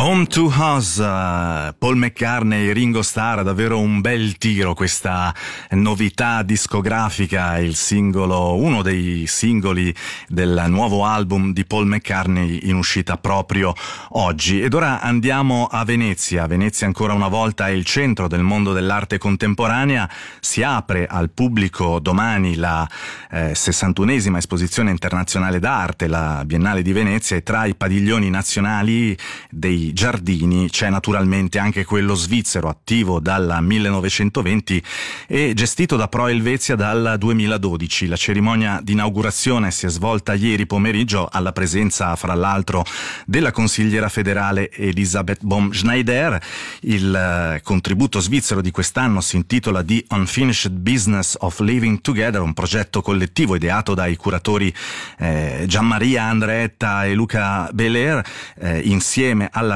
Home to Us, Paul McCartney, Ringo Starr, davvero un bel tiro questa novità discografica, il singolo, uno dei singoli del nuovo album di Paul McCartney in uscita proprio oggi. Ed ora andiamo a Venezia. Venezia ancora una volta è il centro del mondo dell'arte contemporanea. Si apre al pubblico domani la 61esima esposizione internazionale d'arte, la Biennale di Venezia, e tra i padiglioni nazionali dei giardini c'è naturalmente anche quello svizzero, attivo dal 1920 e gestito da Pro Helvetia dal 2012. La cerimonia di inaugurazione si è svolta ieri pomeriggio alla presenza, fra l'altro, della consigliera federale Elisabeth Baum-Schneider. Il contributo svizzero di quest'anno si intitola The Unfinished Business of Living Together, un progetto collettivo ideato dai curatori Gianmaria Andreetta e Luca Belair insieme all'artista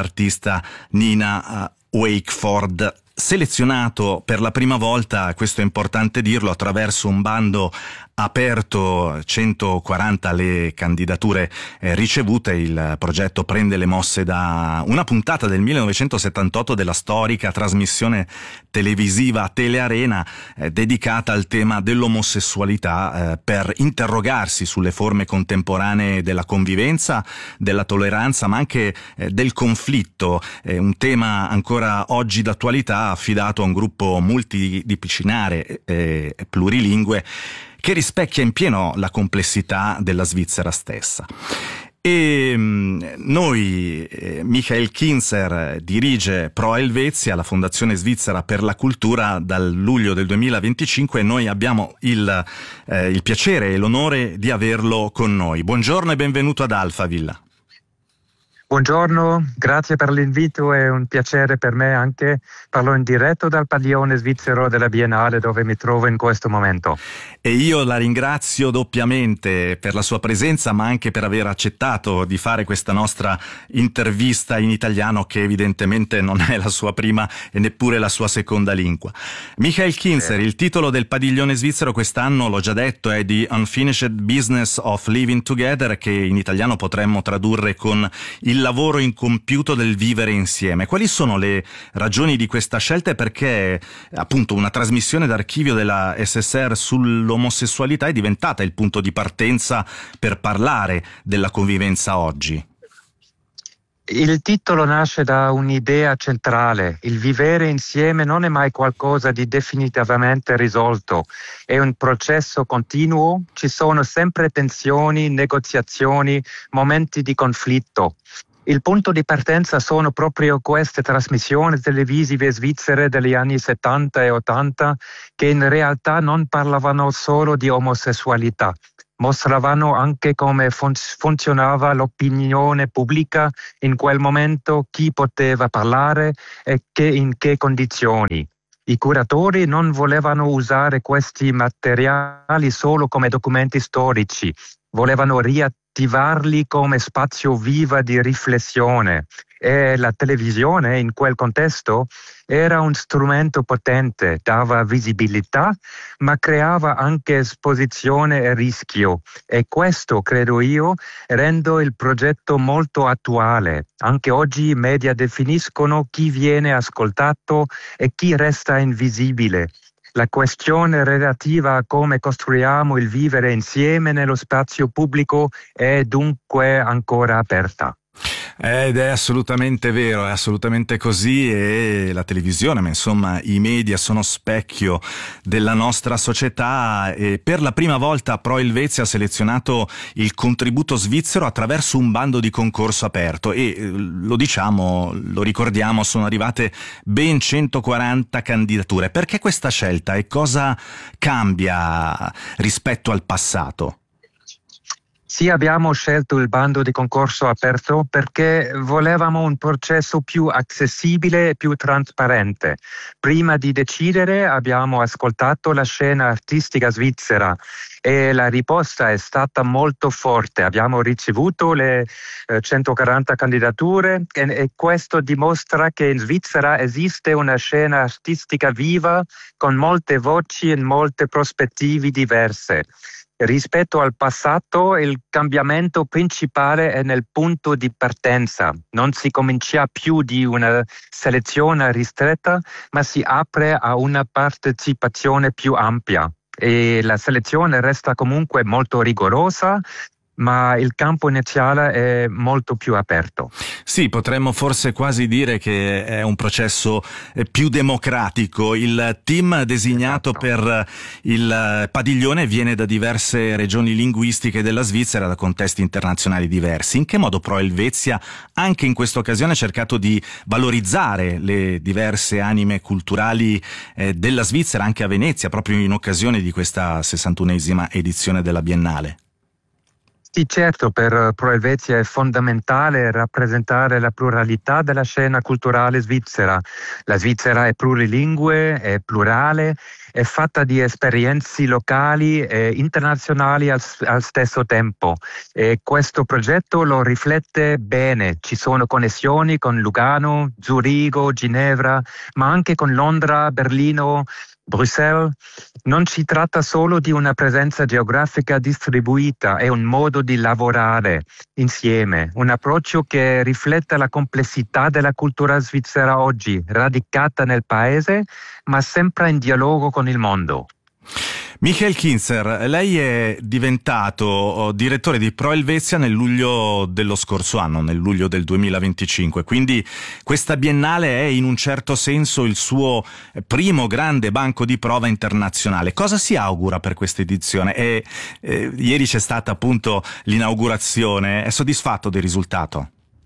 Nina Wakeford, selezionato per la prima volta, questo è importante dirlo, attraverso un bando aperto, 140 le candidature ricevute. Il progetto prende le mosse da una puntata del 1978 della storica trasmissione televisiva Telearena dedicata al tema dell'omosessualità, per interrogarsi sulle forme contemporanee della convivenza, della tolleranza, ma anche del conflitto, un tema ancora oggi d'attualità, affidato a un gruppo multidisciplinare e plurilingue che rispecchia in pieno la complessità della Svizzera stessa. E noi, Michael Kinzer dirige Pro Helvetia, la Fondazione Svizzera per la Cultura, dal luglio del 2025, e noi abbiamo il piacere e l'onore di averlo con noi. Buongiorno e benvenuto ad Alphaville. Buongiorno, grazie per l'invito, è un piacere per me anche. Parlo in diretto dal padiglione svizzero della Biennale dove mi trovo in questo momento. E io la ringrazio doppiamente per la sua presenza, ma anche per aver accettato di fare questa nostra intervista in italiano, che evidentemente non è la sua prima e neppure la sua seconda lingua. Michael Kinzer, il titolo del padiglione svizzero quest'anno, l'ho già detto, è The Unfinished Business of Living Together, che in italiano potremmo tradurre con il lavoro incompiuto del vivere insieme. Quali sono le ragioni di questa scelta e perché appunto una trasmissione d'archivio della SSR sull'omosessualità è diventata il punto di partenza per parlare della convivenza oggi? Il titolo nasce da un'idea centrale: il vivere insieme non è mai qualcosa di definitivamente risolto, è un processo continuo, ci sono sempre tensioni, negoziazioni, momenti di conflitto. Il punto di partenza sono proprio queste trasmissioni televisive svizzere degli anni 70 e 80 che in realtà non parlavano solo di omosessualità, mostravano anche come funzionava l'opinione pubblica in quel momento, chi poteva parlare e in che condizioni. I curatori non volevano usare questi materiali solo come documenti storici, volevano riattivarli come spazio vivo di riflessione, e la televisione in quel contesto era un strumento potente, dava visibilità ma creava anche esposizione e rischio, e questo, credo io, rende il progetto molto attuale. Anche oggi i media definiscono chi viene ascoltato e chi resta invisibile. La questione relativa a come costruiamo il vivere insieme nello spazio pubblico è dunque ancora aperta. Ed è assolutamente vero, è assolutamente così, e la televisione, ma insomma i media sono specchio della nostra società, e per la prima volta Pro Helvetia ha selezionato il contributo svizzero attraverso un bando di concorso aperto e lo diciamo, lo ricordiamo, sono arrivate ben 140 candidature. Perché questa scelta e cosa cambia rispetto al passato? Sì, abbiamo scelto il bando di concorso aperto perché volevamo un processo più accessibile e più trasparente. Prima di decidere abbiamo ascoltato la scena artistica svizzera e la risposta è stata molto forte. Abbiamo ricevuto le 140 candidature e questo dimostra che in Svizzera esiste una scena artistica viva con molte voci e molte prospettive diverse. Rispetto al passato, il cambiamento principale è nel punto di partenza. Non si comincia più di una selezione ristretta, ma si apre a una partecipazione più ampia. E la selezione resta comunque molto rigorosa, ma il campo iniziale è molto più aperto. Sì, potremmo forse quasi dire che è un processo più democratico. Il team designato per il padiglione viene da diverse regioni linguistiche della Svizzera, da contesti internazionali diversi. In che modo Pro Helvetia anche in questa occasione ha cercato di valorizzare le diverse anime culturali della Svizzera anche a Venezia, proprio in occasione di questa 61esima edizione della Biennale? Sì, certo, per Pro Helvetia è fondamentale rappresentare la pluralità della scena culturale svizzera. La Svizzera è plurilingue, è plurale, è fatta di esperienze locali e internazionali al stesso tempo. E questo progetto lo riflette bene. Ci sono connessioni con Lugano, Zurigo, Ginevra, ma anche con Londra, Berlino, Bruxelles. Non si tratta solo di una presenza geografica distribuita, è un modo di lavorare insieme, un approccio che riflette la complessità della cultura svizzera oggi, radicata nel paese, ma sempre in dialogo con il mondo. Michael Kinzer, lei è diventato direttore di Pro Helvetia nel luglio dello scorso anno, nel luglio del 2025, quindi questa biennale è in un certo senso il suo primo grande banco di prova internazionale. Cosa si augura per questa edizione? Ieri c'è stata appunto l'inaugurazione, è soddisfatto del risultato?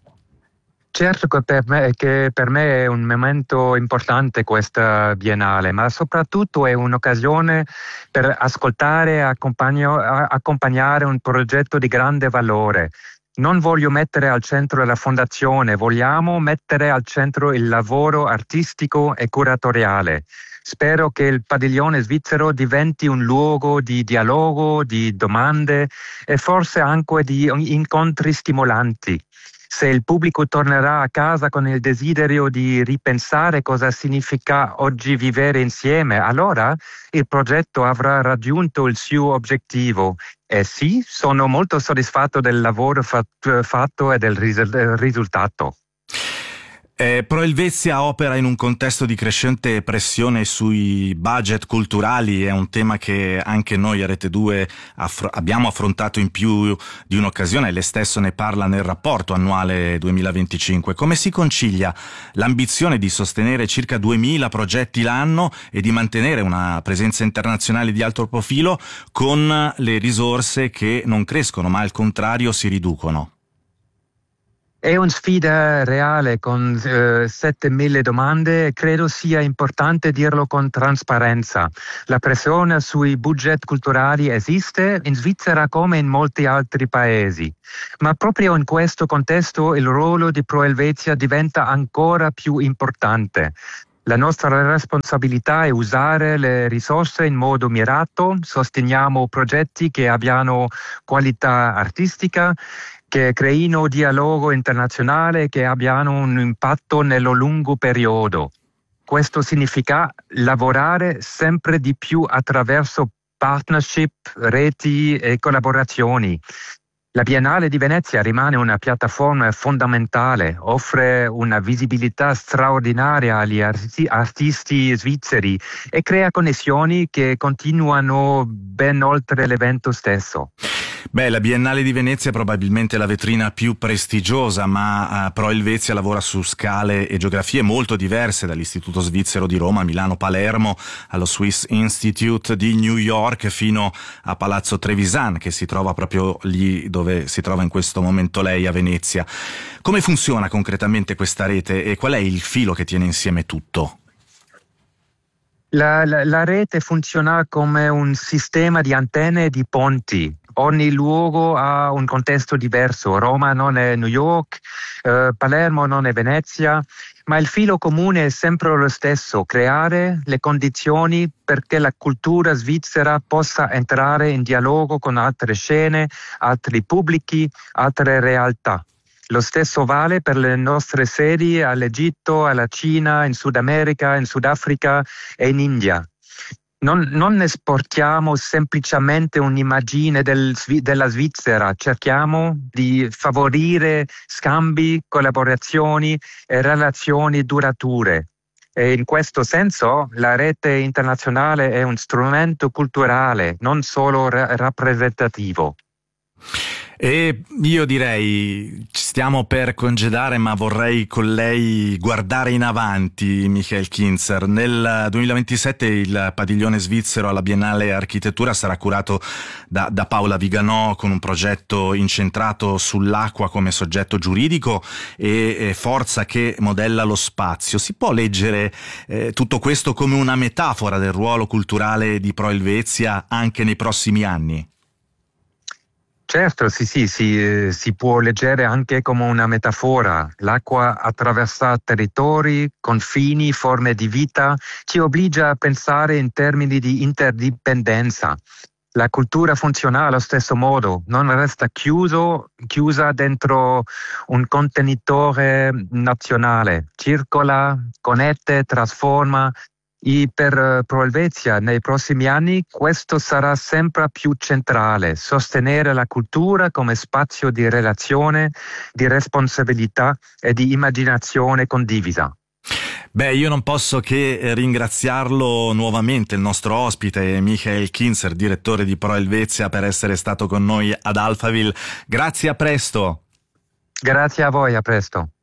Certo che per me è un momento importante questa biennale, ma soprattutto è un'occasione per ascoltare e accompagnare un progetto di grande valore. Non voglio mettere al centro la fondazione, vogliamo mettere al centro il lavoro artistico e curatoriale. Spero che il padiglione svizzero diventi un luogo di dialogo, di domande e forse anche di incontri stimolanti. Se il pubblico tornerà a casa con il desiderio di ripensare cosa significa oggi vivere insieme, allora il progetto avrà raggiunto il suo obiettivo. E sì, sono molto soddisfatto del lavoro fatto e del risultato. Pro Helvetia opera in un contesto di crescente pressione sui budget culturali, è un tema che anche noi a Rete 2 abbiamo affrontato in più di un'occasione, lei stesso ne parla nel rapporto annuale 2025. Come si concilia l'ambizione di sostenere circa 2000 progetti l'anno e di mantenere una presenza internazionale di alto profilo con le risorse che non crescono ma al contrario si riducono? È una sfida reale con 7.000 domande e credo sia importante dirlo con trasparenza. La pressione sui budget culturali esiste in Svizzera come in molti altri paesi, ma proprio in questo contesto il ruolo di Pro Helvetia diventa ancora più importante. La nostra responsabilità è usare le risorse in modo mirato, sosteniamo progetti che abbiano qualità artistica, che creino dialogo internazionale, che abbiano un impatto nello lungo periodo. Questo significa lavorare sempre di più attraverso partnership, reti e collaborazioni. La Biennale di Venezia rimane una piattaforma fondamentale, offre una visibilità straordinaria agli artisti svizzeri e crea connessioni che continuano ben oltre l'evento stesso. Beh, la Biennale di Venezia è probabilmente la vetrina più prestigiosa, ma Pro Helvetia lavora su scale e geografie molto diverse, dall'Istituto Svizzero di Roma, Milano, Palermo, allo Swiss Institute di New York fino a Palazzo Trevisan, che si trova proprio lì dove si trova in questo momento lei, a Venezia. Come funziona concretamente questa rete e qual è il filo che tiene insieme tutto? La rete funziona come un sistema di antenne e di ponti. Ogni luogo ha un contesto diverso. Roma non è New York, Palermo non è Venezia, ma il filo comune è sempre lo stesso: creare le condizioni perché la cultura svizzera possa entrare in dialogo con altre scene, altri pubblici, altre realtà. Lo stesso vale per le nostre sedi all'Egitto, alla Cina, in Sud America, in Sudafrica e in India. Non esportiamo semplicemente un'immagine della Svizzera, cerchiamo di favorire scambi, collaborazioni e relazioni durature. E in questo senso la rete internazionale è un strumento culturale, non solo rappresentativo. E io direi, ci stiamo per congedare, ma vorrei con lei guardare in avanti, Michael Kinzer. Nel 2027 il padiglione svizzero alla Biennale Architettura sarà curato da Paola Viganò, con un progetto incentrato sull'acqua come soggetto giuridico e forza che modella lo spazio. Si può leggere tutto questo come una metafora del ruolo culturale di Pro Helvetia anche nei prossimi anni? Certo, sì, si può leggere anche come una metafora. L'acqua attraversa territori, confini, forme di vita, ci obbliga a pensare in termini di interdipendenza. La cultura funziona allo stesso modo, non resta chiusa dentro un contenitore nazionale, circola, connette, trasforma. E per Pro Helvetia nei prossimi anni questo sarà sempre più centrale, sostenere la cultura come spazio di relazione, di responsabilità e di immaginazione condivisa. Beh, io non posso che ringraziarlo nuovamente, il nostro ospite Michael Kinzer, direttore di Pro Helvetia, per essere stato con noi ad Alphaville. Grazie, a presto. Grazie a voi, a presto.